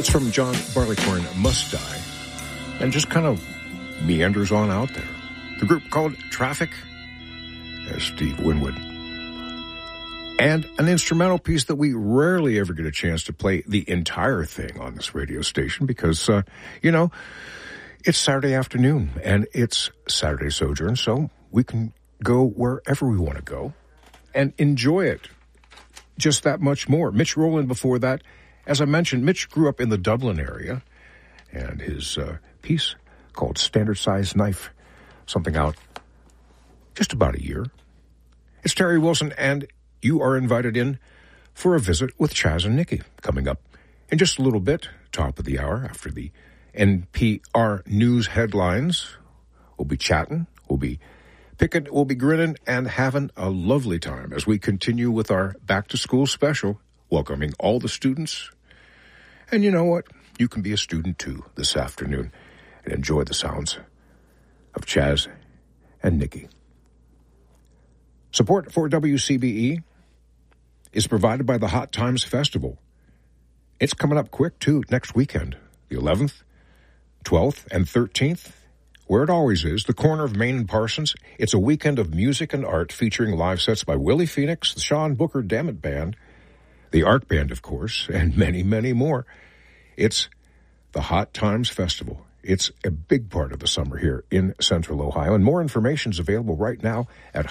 It's from John Barleycorn, Must Die, and just kind of meanders on out there. The group called Traffic, as Steve Winwood. And an instrumental piece that we rarely ever get a chance to play the entire thing on this radio station because, it's Saturday afternoon and it's Saturday Sojourn, so we can go wherever we want to go and enjoy it just that much more. Mitch Rowland before that. As I mentioned, Mitch grew up in the Dublin area, and his piece called Standard Size Knife, something out just about a year. It's Terry Wilson, and you are invited in for a visit with Chaz and Nikki coming up in just a little bit, top of the hour after the NPR News headlines. We'll be chatting, we'll be picking, we'll be grinning, and having a lovely time as we continue with our back-to-school special, welcoming all the students. And you know what? You can be a student, too, this afternoon and enjoy the sounds of Chaz and Nikki. Support for WCBE is provided by the Hot Times Festival. It's coming up quick, too, next weekend, the 11th, 12th, and 13th, where it always is, the corner of Main and Parsons. It's a weekend of music and art featuring live sets by Willie Phoenix, the Sean Booker Dammit Band, the Arc Band, of course, and many, many more. It's the Hot Times Festival. It's a big part of the summer here in Central Ohio, and more information is available right now at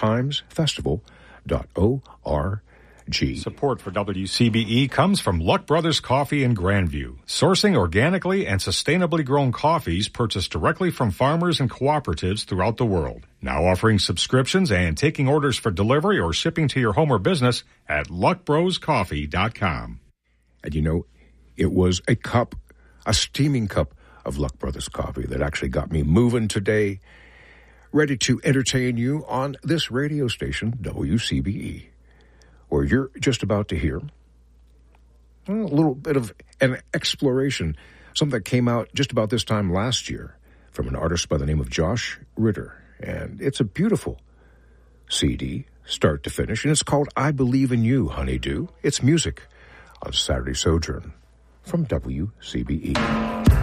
hottimesfestival.org. Support for WCBE comes from Luck Brothers Coffee in Grandview, sourcing organically and sustainably grown coffees purchased directly from farmers and cooperatives throughout the world. Now offering subscriptions and taking orders for delivery or shipping to your home or business at luckbroscoffee.com. And you know, it was a steaming cup of Luck Brothers coffee that actually got me moving today, ready to entertain you on this radio station, WCBE. Where you're just about to hear a little bit of an exploration, something that came out just about this time last year from an artist by the name of Josh Ritter. And it's a beautiful CD, start to finish, and it's called I Believe in You, Honeydew. It's music on Saturday Sojourn from WCBE.